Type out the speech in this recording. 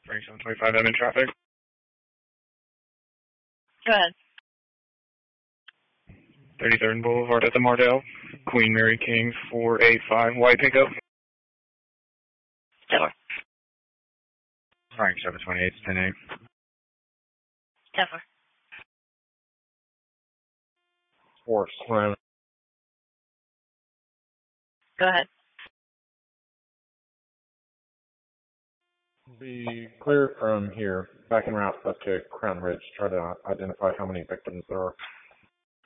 Frank 725, I'm in traffic. Go ahead. 33rd Boulevard at the Mardell. Queen Mary King 485, white pickup. Denver. Frank 728, 10-8. Denver. Force Road. Go ahead. Be clear from here, back en route up to Crown Ridge. Try to identify how many victims there are.